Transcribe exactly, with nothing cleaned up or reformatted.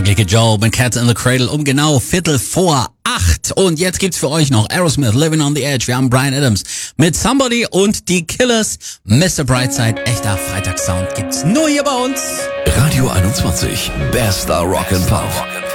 Unsägliche Joe mit Cats in the Cradle um genau Viertel vor acht. Und jetzt gibt's für euch noch Aerosmith, Living on the Edge. Wir haben Bryan Adams mit Somebody und die Killers. Mister Brightside, echter Freitagssound gibt's nur hier bei uns. Radio einundzwanzig, bester Rock and Pop.